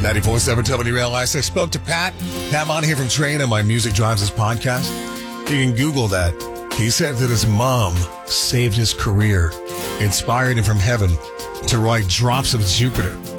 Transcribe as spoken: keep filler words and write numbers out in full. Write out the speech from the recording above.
ninety-four point seven W L S. I spoke to Pat. Pat Monahan from Train on My Music Drives Us podcast. You can Google that. He said that his mom saved his career, inspired him from heaven to write Drops of Jupiter.